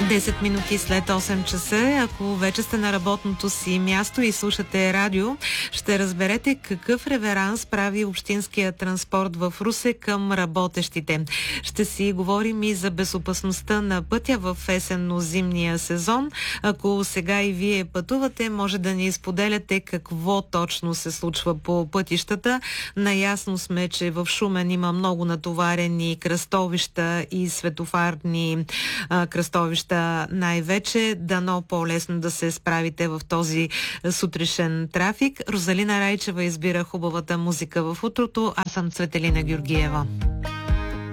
10 минути след 8 часа. Ако вече сте на работното си място и слушате радио, ще разберете какъв реверанс прави общинския транспорт в Русе към работещите. Ще си говорим и за безопасността на пътя в есенно-зимния сезон. Ако сега и вие пътувате, може да ни споделяте какво точно се случва по пътищата. Наясно сме, че в Шумен има много натоварени кръстовища и светофарни кръстовища най-вече. Дано по-лесно да се справите в този сутрешен трафик. Розалина Райчева избира хубавата музика в утрото. Аз съм Цветелина Георгиева.